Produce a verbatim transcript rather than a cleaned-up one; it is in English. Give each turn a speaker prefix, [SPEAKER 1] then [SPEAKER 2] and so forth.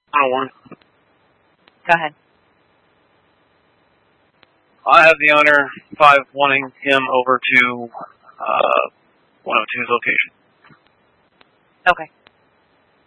[SPEAKER 1] Oh, one.
[SPEAKER 2] Go ahead.
[SPEAKER 1] I have the owner five wanting him over to uh, one oh two's location.
[SPEAKER 2] Okay.